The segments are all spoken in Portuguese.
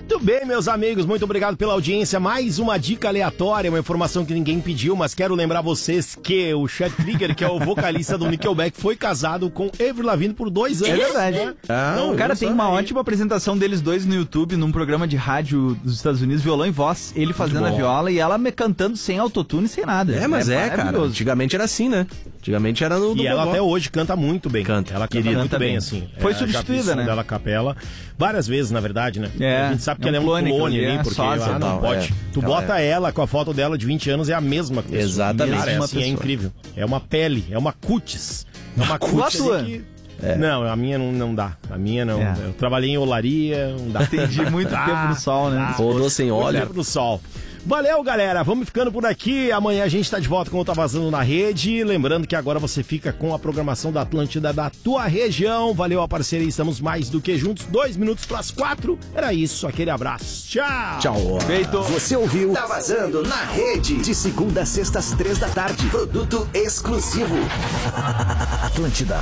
Muito bem, meus amigos, muito obrigado pela audiência. Mais uma dica aleatória, uma informação que ninguém pediu, mas quero lembrar vocês que o Chet Krieger, que é o vocalista do Nickelback, foi casado com Avril Lavigne por 2 anos. É verdade. Né? Então, cara, tem uma ótima apresentação deles dois no YouTube, num programa de rádio dos Estados Unidos, violão e voz. Ele fazendo a viola e ela me cantando sem autotune, sem nada. Mas cara, antigamente era assim, né? Antigamente era no... E ela até hoje canta muito bem. Ela canta muito bem, assim. Foi substituída, né? Dela capela várias vezes, na verdade, né? A gente sabe que ela é um clone ali, porque ela não pode. Tu bota ela com a foto dela de 20 anos, é a mesma coisa. Exatamente. Cara, é incrível. É uma pele, é uma cutis. É uma cutis que... Não, a minha não dá. A minha não. Eu trabalhei em olaria, não dá. Entendi muito tempo no sol, né? Rodou sem óleo. Tempo no sol. Valeu, galera. Vamos ficando por aqui. Amanhã a gente tá de volta com o Tá Vazando na Rede. Lembrando que agora você fica com a programação da Atlântida da tua região. Valeu a parceria. Estamos mais do que juntos. 2 minutos pras 4. Era isso. Aquele abraço. Tchau. Tchau. Feito. Você ouviu Tá Vazando na Rede. De segunda a sexta às 3 da tarde. Produto exclusivo. Atlântida.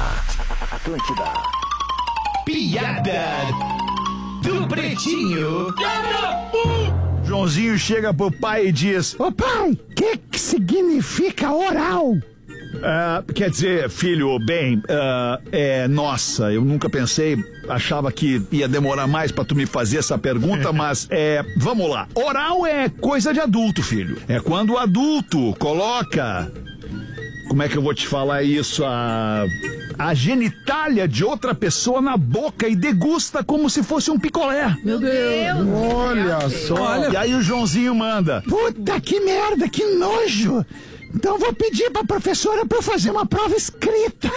Piada do Pretinho. Joãozinho chega pro pai e diz: Ô pai, o que significa oral? Quer dizer, filho, bem, nossa, eu nunca pensei, achava que ia demorar mais pra tu me fazer essa pergunta, mas vamos lá. Oral é coisa de adulto, filho. É quando o adulto coloca, como é que eu vou te falar isso, a genitália de outra pessoa na boca e degusta como se fosse um picolé. Meu Deus! Olha só. E aí o Joãozinho manda: puta que merda, que nojo! Então vou pedir pra professora pra eu fazer uma prova escrita.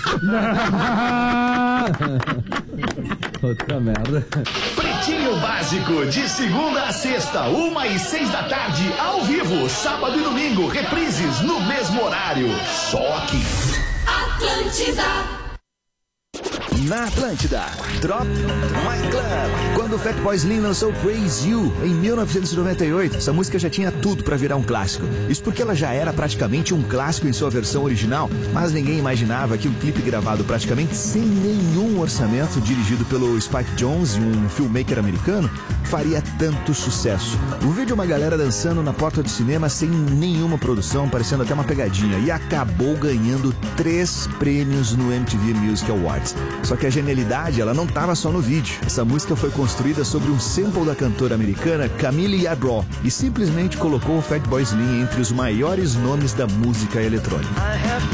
Puta merda. Pretinho Básico, de segunda a sexta, 1h06 da tarde, ao vivo, sábado e domingo, reprises no mesmo horário. Só aqui. Atlântida. Na Atlântida, Drop My Club. Quando o Fatboy Slim lançou Praise You em 1998, essa música já tinha tudo pra virar um clássico. Isso porque ela já era praticamente um clássico em sua versão original, mas ninguém imaginava que um clipe gravado praticamente sem nenhum orçamento, dirigido pelo Spike Jonze, um filmmaker americano, faria tanto sucesso. O vídeo é uma galera dançando na porta do cinema sem nenhuma produção, parecendo até uma pegadinha, e acabou ganhando 3 prêmios no MTV Music Awards. Só que a genialidade, ela não estava só no vídeo. Essa música foi construída sobre um sample da cantora americana Camille Yadro e simplesmente colocou o Fatboy Slim entre os maiores nomes da música eletrônica.